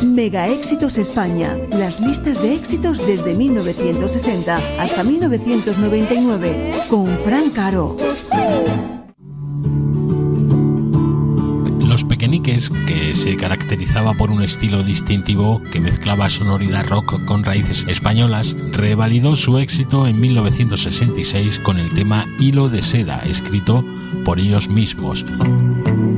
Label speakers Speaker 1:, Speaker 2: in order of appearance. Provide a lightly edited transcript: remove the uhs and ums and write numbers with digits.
Speaker 1: Mega Éxitos España. Las listas de éxitos desde 1960 hasta 1999 con Fran Caro.
Speaker 2: Los Pequeñiques, que se caracterizaba por un estilo distintivo que mezclaba sonoridad rock con raíces españolas, revalidó su éxito en 1966 con el tema Hilo de Seda, escrito por ellos mismos.